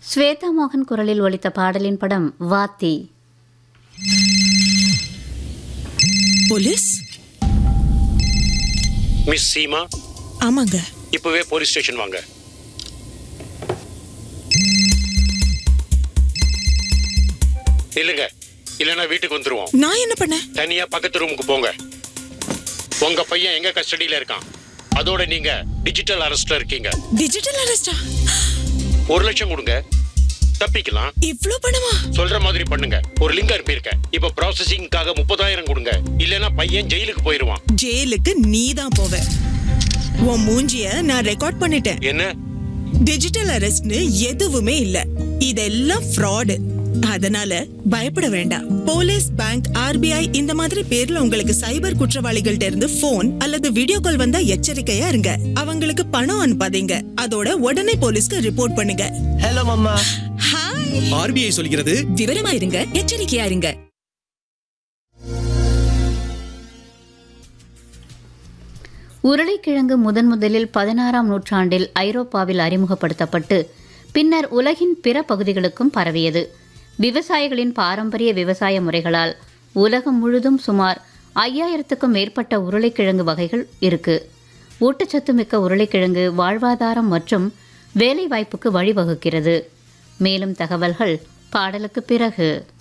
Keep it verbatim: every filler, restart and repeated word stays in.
ஸ்வேதா மோகன் குரலில் ஒலித்த பாடலின் படம் வாத்தி. போலீஸ்? மிஸ் சீமா? ஆமாங்க. இப்பவே போலீஸ் ஸ்டேஷன் வாங்க. இல்லங்க, இல்லனா வீட்டுக்கு வந்துருவோம். நான் என்ன பண்ண? தனியா பக்கத்து ரூமுக்கு போங்க. உங்க பையன் எங்க கஸ்டடியில இருக்கான். அதோட நீங்க டிஜிட்டல் அரெஸ்ட்ல இருக்கீங்க. டிஜிட்டல் அரெஸ்டா? ஒரு லட்சம் கொடுங்க, தப்பிக்கலாம். இவ்ளோ பணமா? சொல்ற மாதிரி பண்ணுங்க. ஒரு லிங்க் அனுப்பியிருக்கேன். இப்ப ப்ராசஸிங்காக முப்பதாயிரம் கொடுங்க. இல்லனா பையன் ஜெயிலுக்கு போயிருவான். ஜெயிலுக்கு நீ தான் போவ. உன் மூஞ்சிய நான் ரெக்கார்ட் பண்ணிட்டேன். என்ன? டிஜிட்டல் அரெஸ்ட்னு எதுவுமே இல்ல. இதெல்லாம் ஃப்ராட். அதனால பயப்பட வேண்டாம். போலீஸ், பேங்க், ஆர்பிஐ இந்த மாதிரி பேர்ல உங்களுக்கு சைபர் குற்றவாளிகள்ட்ட இருந்து போன் அல்லது வீடியோ கால் வந்தா எச்சரிக்கையா இருங்க. அவங்களுக்கு பணம் அனுப்பாதீங்க. அதோட உடனே போலீஸ்க்கு ரிப்போர்ட் பண்ணுங்க. Hello mamma. ஹாய். ஆர்பிஐ சொல்கிறது விவரமா இருங்க, எச்சரிக்கையா இருங்க. உருளைக்கிழங்கு முதன் முதலில் பதினாறாம் நூற்றாண்டில் ஐரோப்பாவில் அறிமுகப்படுத்தப்பட்டு பின்னர் உலகின் பிற பகுதிகளுக்கும் பரவியது. விவசாயிகளின் பாரம்பரிய விவசாய முறைகளால் உலகம் முழுதும் சுமார் ஐயாயிரத்துக்கும் மேற்பட்ட உருளைக்கிழங்கு வகைகள் இருக்கு. ஊட்டச்சத்து மிக்க உருளைக்கிழங்கு வாழ்வாதாரம் மற்றும் வேலை வாய்ப்புக்கு வழிவகுக்கிறது. மேலும் தகவல்கள் பாடலுக்கு பிறகு.